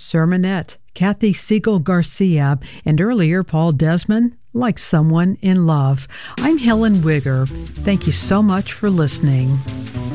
Sermonette, Kathy Siegel Garcia, and earlier Paul Desmond, Like Someone in Love. I'm Helen Wigger. Thank you so much for listening.